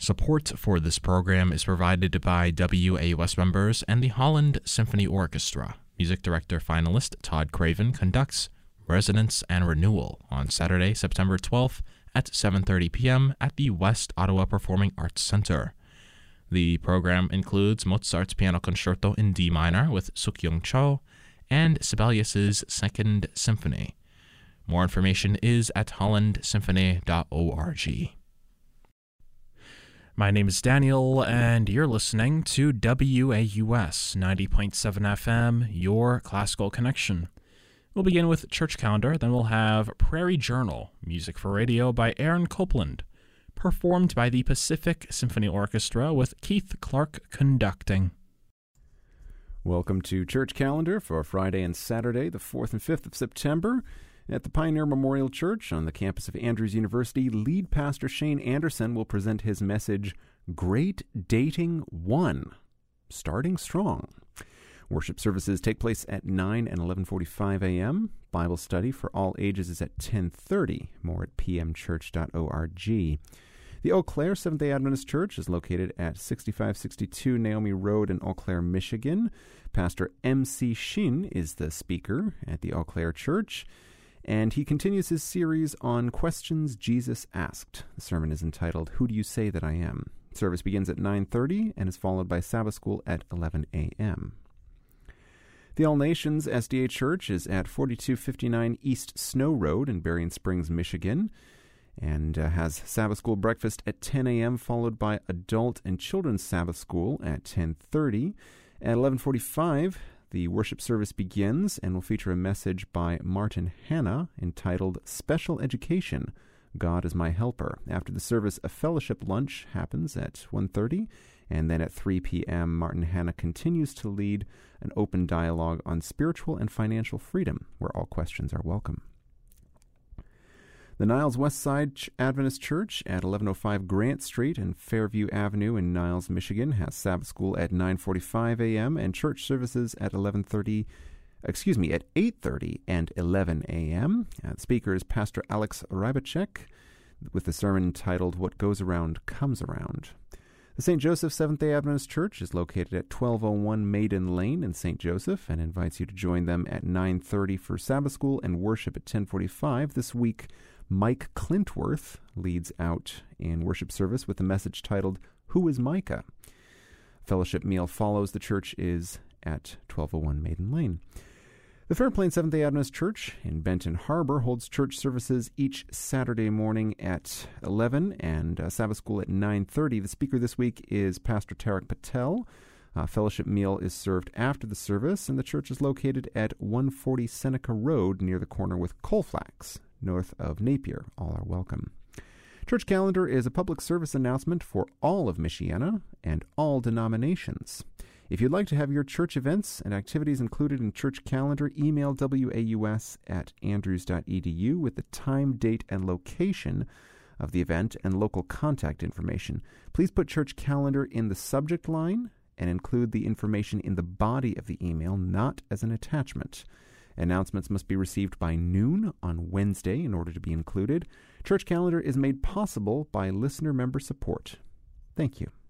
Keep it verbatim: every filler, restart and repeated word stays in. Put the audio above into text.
Support for this program is provided by W A U S members and the Holland Symphony Orchestra. Music director finalist Todd Craven conducts Resonance and Renewal on Saturday, September twelfth at seven thirty p.m. at the West Ottawa Performing Arts Centre. The program includes Mozart's Piano Concerto in D minor with Suk-Young Cho and Sibelius's Second Symphony. More information is at holland symphony dot org. My name is Daniel, and you're listening to W A U S ninety point seven F M, your classical connection. We'll begin with Church Calendar, then we'll have Prairie Journal, music for radio by Aaron Copeland, performed by the Pacific Symphony Orchestra with Keith Clark conducting. Welcome to Church Calendar for Friday and Saturday, the fourth and fifth of September. At the Pioneer Memorial Church on the campus of Andrews University, lead pastor Shane Anderson will present his message, Great Dating One, Starting Strong. Worship services take place at nine and eleven forty-five a.m. Bible study for all ages is at ten thirty, more at p m church dot org. The Eau Claire Seventh-day Adventist Church is located at sixty-five sixty-two Naomi Road in Eau Claire, Michigan. Pastor M C Shin is the speaker at the Eau Claire Church, and he continues his series on questions Jesus asked. The sermon is entitled, Who Do You Say That I Am? Service begins at nine thirty and is followed by Sabbath School at eleven a.m. The All Nations S D A Church is at forty-two fifty-nine East Snow Road in Berrien Springs, Michigan, and uh, has Sabbath School breakfast at ten a.m., followed by Adult and Children's Sabbath School at ten thirty. At eleven forty-five, the worship service begins and will feature a message by Martin Hanna entitled Special Education, God is My Helper. After the service, a fellowship lunch happens at one thirty, and then at three p.m., Martin Hanna continues to lead an open dialogue on spiritual and financial freedom, where all questions are welcome. The Niles Westside Adventist Church at eleven oh five Grant Street and Fairview Avenue in Niles, Michigan has Sabbath School at nine forty-five a.m. and church services at eleven thirty, excuse me, at eight thirty and eleven a.m. Uh, the speaker is Pastor Alex Rybacek with the sermon entitled What Goes Around Comes Around. The Saint Joseph Seventh-day Adventist Church is located at twelve oh one Maiden Lane in Saint Joseph and invites you to join them at nine thirty for Sabbath School and worship at ten forty-five. This week, Mike Clintworth leads out in worship service with a message titled, Who is Micah? Fellowship meal follows. The church is at twelve oh one Maiden Lane. The Fairplain Seventh-day Adventist Church in Benton Harbor holds church services each Saturday morning at eleven and uh, Sabbath School at nine thirty. The speaker this week is Pastor Tarak Patel. Uh, fellowship meal is served after the service, and the church is located at one forty Seneca Road near the corner with Colfax, north of Napier. All are welcome. Church Calendar is a public service announcement for all of Michiana and all denominations. If you'd like to have your church events and activities included in Church Calendar, email W A U S at andrews dot e d u with the time, date, and location of the event and local contact information. Please put Church Calendar in the subject line and include the information in the body of the email, not as an attachment. Announcements must be received by noon on Wednesday in order to be included. Church Calendar is made possible by listener member support. Thank you.